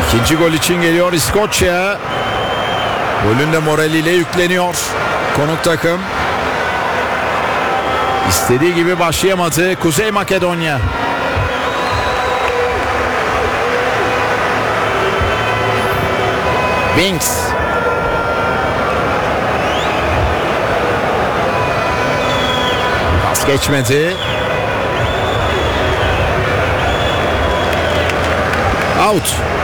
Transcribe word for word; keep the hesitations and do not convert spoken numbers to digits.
İkinci gol için geliyor İskoçya. Golün de moraliyle yükleniyor konuk takım. İstediği gibi başlayamadı Kuzey Makedonya. Winks. Pas geçmedi. Out.